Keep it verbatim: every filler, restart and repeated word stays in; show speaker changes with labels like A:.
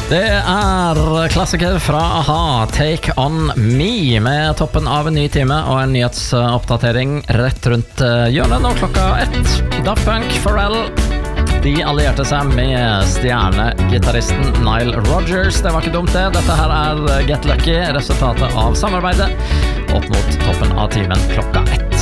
A: Det er klassiker fra A-ha, Take On Me, med toppen av en ny time og en nyhetsoppdatering rett rundt hjørnet nå klokka ett. Daft Punk, Pharrell, de allierte seg med stjernegitarristen Nile Rodgers. Det var ikke dumt det. Dette her er Get Lucky, resultatet av samarbeidet opp mot toppen av timen klokka ett.